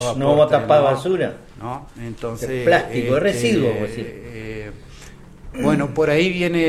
No vamos a tapar basura. ¿No? Entonces, es plástico, es residuo. Bueno, por ahí viene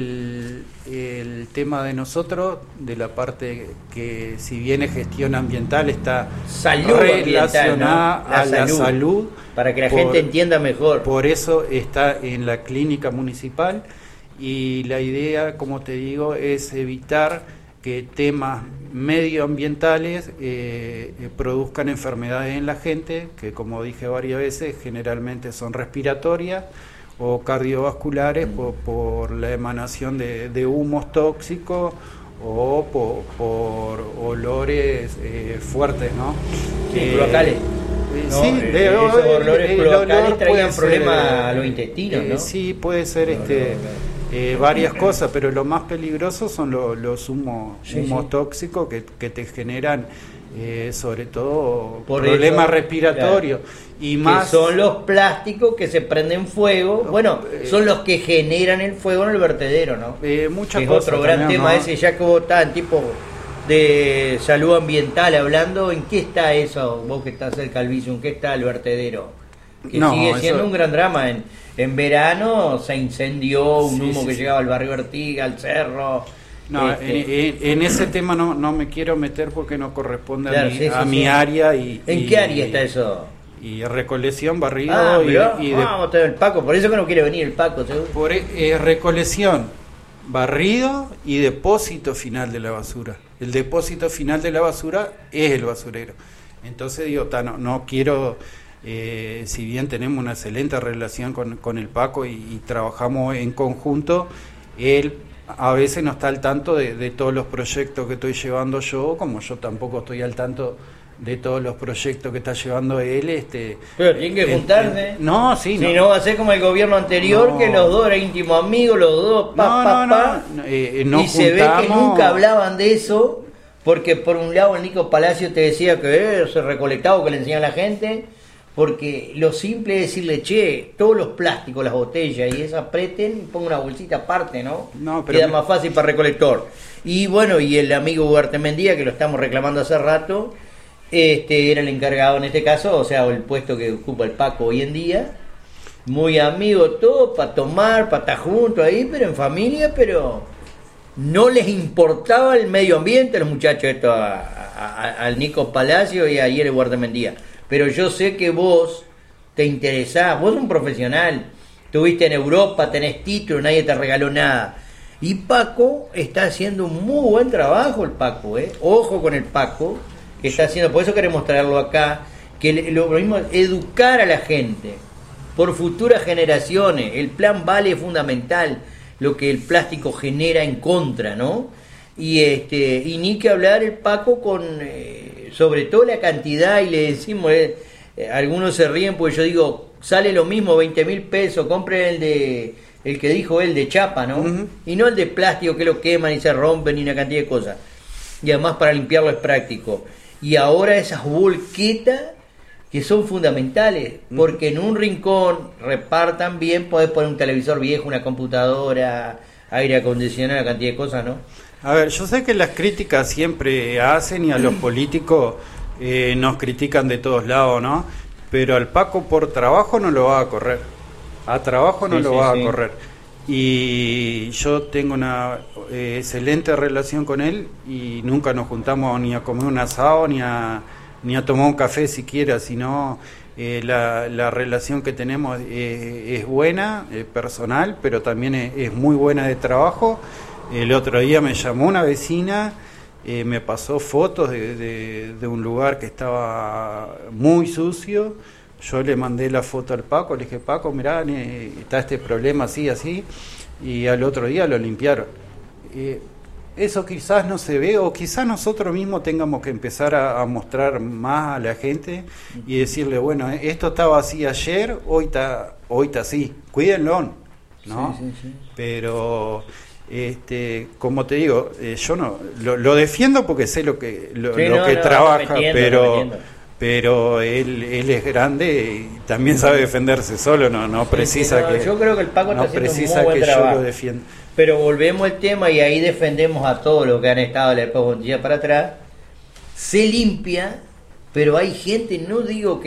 el tema de nosotros, de la parte que, si bien es gestión ambiental, está relacionada a la salud. Para que la gente entienda mejor. Por eso está en la clínica municipal, y la idea, como te digo, es evitar que temas medioambientales produzcan enfermedades en la gente, que, como dije varias veces, generalmente son respiratorias o cardiovasculares por la emanación de humos tóxicos o por olores fuertes, ¿no? Sí, cloacales. No, sí, esos olores cloacales traían problemas a los intestinos, ¿no? Sí, puede ser varias cosas, pero lo más peligroso son los humos tóxicos que te generan sobre todo problemas respiratorios. Claro. Y más que son los plásticos que se prenden fuego, son los que generan el fuego en el vertedero, ¿no? Muchas es cosas otro gran también, tema, ¿no? ese, ya que vos estás en tipo de salud ambiental hablando, ¿en qué está eso? Vos que estás cerca del vicio, ¿en qué está el vertedero? Que sigue siendo un gran drama. En verano se incendió un humo que llegaba al barrio Artigas, al cerro. No, en ese tema no me quiero meter porque no corresponde a mi área. ¿En qué área está eso? Y recolección, barrido vamos a tener el Paco, por eso que no quiere venir el Paco, seguro. Recolección, barrido y depósito final de la basura. El depósito final de la basura es el basurero. Entonces digo, no quiero, si bien tenemos una excelente relación con el Paco y trabajamos en conjunto, él a veces no está al tanto de todos los proyectos que estoy llevando yo, como yo tampoco estoy al tanto de todos los proyectos que está llevando él. Pero tienen que juntarse. Si no va a ser como el gobierno anterior, que los dos eran íntimos amigos, los dos, y se ve que nunca hablaban de eso, porque por un lado el Nico Palacio te decía que se recolectaba, que le enseñaba a la gente, porque lo simple es decirle, che, todos los plásticos, las botellas y esas apreten, ponga una bolsita aparte, ¿no? Queda más fácil para recolector. Y bueno, y el amigo Guartemendía, que lo estamos reclamando hace rato, era el encargado en este caso, o sea, el puesto que ocupa el Paco hoy en día, muy amigo todo, para tomar, para estar juntos ahí, pero en familia, pero no les importaba el medio ambiente a los muchachos estos, al Nico Palacio y a Yere Guartemendía. Pero yo sé que vos te interesás, vos sos un profesional, estuviste en Europa, tenés título, nadie te regaló nada. Y Paco está haciendo un muy buen trabajo, el Paco, ojo con el Paco, que está haciendo, por eso queremos traerlo acá, que lo mismo, educar a la gente, por futuras generaciones. El plan Vale es fundamental, lo que el plástico genera en contra, ¿no? Y ni que hablar el Paco con sobre todo la cantidad, y le decimos, algunos se ríen porque yo digo, sale lo mismo, 20.000 pesos, compre el que dijo él, de chapa, ¿no? Uh-huh. Y no el de plástico que lo queman y se rompen y una cantidad de cosas. Y además para limpiarlo es práctico. Y ahora esas volquetas que son fundamentales, porque en un rincón repartan bien, podés poner un televisor viejo, una computadora, aire acondicionado, una cantidad de cosas, ¿no? A ver, yo sé que las críticas siempre hacen y a los políticos nos critican de todos lados, ¿no? Pero al Paco por trabajo no lo va a correr. A trabajo no lo va a correr. Y yo tengo una excelente relación con él y nunca nos juntamos ni a comer un asado ni a tomar un café siquiera, sino la relación que tenemos es buena, personal, pero también es muy buena de trabajo. El otro día me llamó una vecina, me pasó fotos de un lugar que estaba muy sucio. Yo le mandé la foto al Paco, le dije, Paco, mirá, está este problema así, así, y al otro día lo limpiaron. Eso quizás no se ve, o quizás nosotros mismos tengamos que empezar a mostrar más a la gente y decirle, bueno, esto estaba así ayer, hoy está así, cuídenlo, ¿no? Sí. Pero como te digo, yo no lo defiendo porque sé lo que trabaja, pero él es grande y también sabe defenderse solo, no precisa que yo creo que el Paco no está haciendo precisa un muy buen que trabajo. yo lo defienda. Pero volvemos al tema y ahí defendemos a todos los que han estado de la época para atrás. Se limpia pero hay gente, no digo que